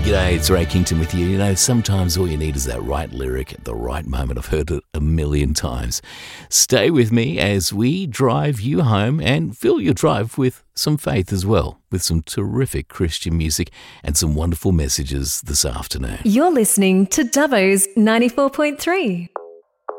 G'day, it's Ray Kington with you. You know, sometimes all you need is that right lyric at the right moment. I've heard it a million times. Stay with me as we drive you home and fill your drive with some faith as well, with some terrific Christian music and some wonderful messages this afternoon. You're listening to Dubbo's 94.3.